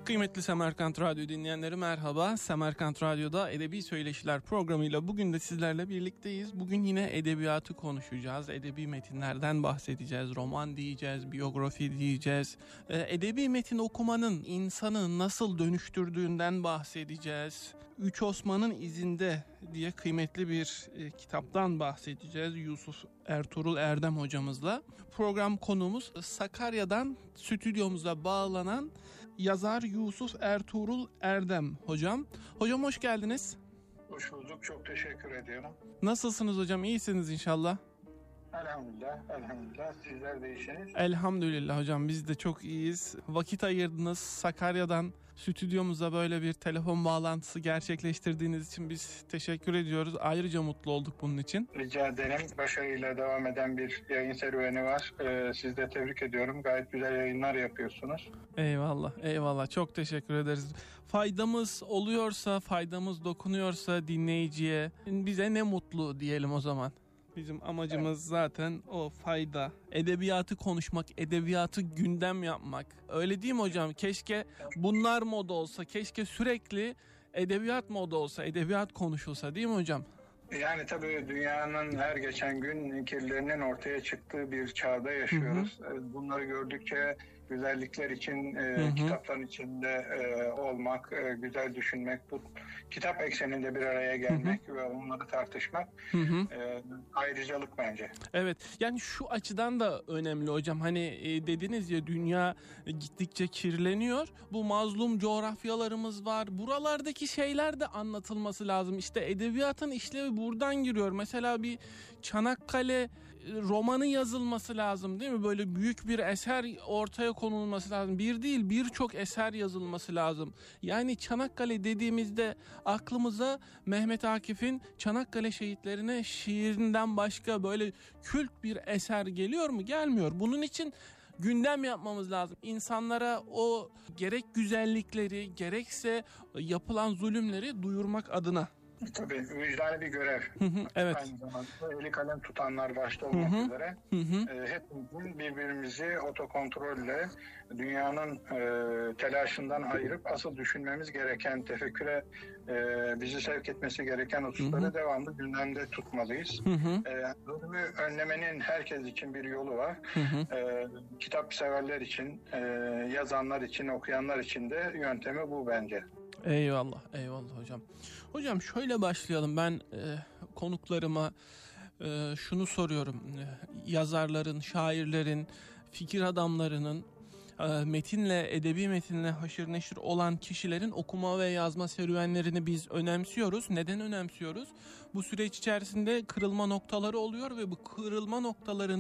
Kıymetli Semerkant Radyo dinleyenleri merhaba. Semerkant Radyo'da Edebi Söyleşiler programıyla bugün de sizlerle birlikteyiz. Bugün yine edebiyatı konuşacağız. Edebi metinlerden bahsedeceğiz. Roman diyeceğiz, biyografi diyeceğiz. Edebi metin okumanın insanı nasıl dönüştürdüğünden bahsedeceğiz. Üç Osman'ın izinde diye kıymetli bir kitaptan bahsedeceğiz. Yusuf Ertuğrul Erdem hocamızla. Program konuğumuz Sakarya'dan stüdyomuza bağlanan yazar Yusuf Ertuğrul Erdem hocam. Hocam hoş geldiniz. Hoş bulduk. Çok teşekkür ediyorum. Nasılsınız hocam? İyisiniz inşallah. Elhamdülillah. Elhamdülillah. Sizler de iyisiniz. Elhamdülillah hocam. Biz de çok iyiyiz. Vakit ayırdınız. Sakarya'dan stüdyomuza böyle bir telefon bağlantısı gerçekleştirdiğiniz için biz teşekkür ediyoruz. Ayrıca mutlu olduk bunun için. Rica ederim. Başarıyla devam eden bir yayın serüveni var. Sizi de tebrik ediyorum. Gayet güzel yayınlar yapıyorsunuz. Eyvallah. Eyvallah. Çok teşekkür ederiz. Faydamız oluyorsa, faydamız dokunuyorsa dinleyiciye, bize ne mutlu diyelim o zaman. Bizim amacımız zaten o fayda. Edebiyatı konuşmak, edebiyatı gündem yapmak. Öyle değil mi hocam? Keşke bunlar moda olsa, keşke sürekli edebiyat moda olsa, edebiyat konuşulsa değil mi hocam? Yani tabii dünyanın her geçen gün kirlerinin ortaya çıktığı bir çağda yaşıyoruz. Hı hı. Bunları gördükçe güzellikler için kitapların içinde olmak, güzel düşünmek, bu kitap ekseninde bir araya gelmek ve onları tartışmak ayrıcalık bence. Evet, yani şu açıdan da önemli hocam. Hani dediniz ya, dünya gittikçe kirleniyor. Bu mazlum coğrafyalarımız var. Buralardaki şeyler de anlatılması lazım. İşte edebiyatın işlevi buradan giriyor. Mesela bir Çanakkale romanı yazılması lazım değil mi? Böyle büyük bir eser ortaya konulması lazım. Bir değil, birçok eser yazılması lazım. Yani Çanakkale dediğimizde aklımıza Mehmet Akif'in Çanakkale şehitlerine şiirinden başka böyle kült bir eser geliyor mu? Gelmiyor. Bunun için gündem yapmamız lazım. İnsanlara o gerek güzellikleri gerekse yapılan zulümleri duyurmak adına. Tabii vicdani bir görev. Evet. Aynı zamanda eli kalem tutanlar başta olmak üzere hepimizin birbirimizi otokontrolle dünyanın telaşından ayırıp asıl düşünmemiz gereken, tefekküre bizi sevk etmesi gereken hususları devamlı gündemde tutmalıyız. Zulmü önlemenin herkes için bir yolu var. Kitap severler için, yazanlar için, okuyanlar için de yöntemi bu bence. Eyvallah, eyvallah hocam. Hocam şöyle başlayalım. Ben konuklarıma şunu soruyorum. Yazarların, şairlerin, fikir adamlarının, metinle, edebi metinle haşır neşir olan kişilerin okuma ve yazma serüvenlerini biz önemsiyoruz. Neden önemsiyoruz? Bu süreç içerisinde kırılma noktaları oluyor ve bu kırılma noktaların